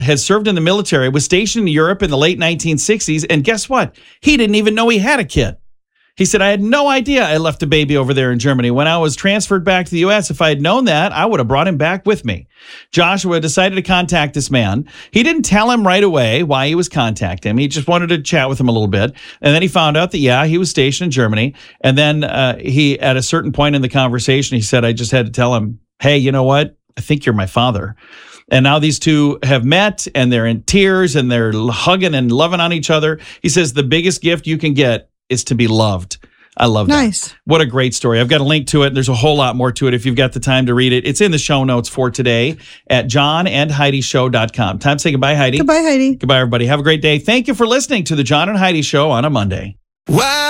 had served in the military, was stationed in Europe in the late 1960s, and guess what? He didn't even know he had a kid. He said, I had no idea I left a baby over there in Germany. When I was transferred back to the U.S., if I had known that, I would have brought him back with me. Joshua decided to contact this man. He didn't tell him right away why he was contacting him. He just wanted to chat with him a little bit. And then he found out that, he was stationed in Germany. And then he, at a certain point in the conversation, he said, I just had to tell him, hey, you know what? I think you're my father. And now these two have met, and they're in tears, and they're hugging and loving on each other. He says the biggest gift you can get is to be loved. I love that. Nice. What a great story. I've got a link to it. There's a whole lot more to it if you've got the time to read it. It's in the show notes for today at johnandheidishow.com. Time to say goodbye, Heidi. Goodbye, Heidi. Goodbye, everybody. Have a great day. Thank you for listening to the John and Heidi Show on a Monday. Wow.